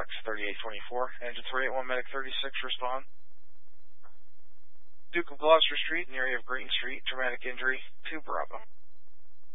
Fox 3824. Engine 381, Medic 36, respond. Duke of Gloucester Street in the area of Green Street, traumatic injury, 2 Bravo.